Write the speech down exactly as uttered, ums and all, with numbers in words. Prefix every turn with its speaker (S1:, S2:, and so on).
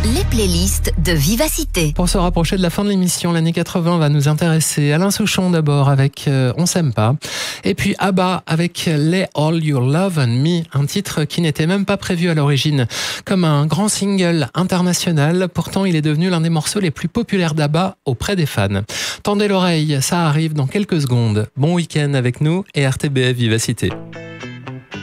S1: les playlists de Vivacité.
S2: Pour se rapprocher de la fin de l'émission, l'année quatre-vingts va nous intéresser. Alain Souchon d'abord avec euh, On s'aime pas. Et puis ABBA avec Lay All Your Love on Me, un titre qui n'était même pas prévu à l'origine comme un grand single international. Pourtant, il est devenu l'un des morceaux les plus populaires d'ABBA auprès des fans. Tendez l'oreille, ça arrive dans quelques secondes. Bon week-end avec nous et R T B F Vivacité.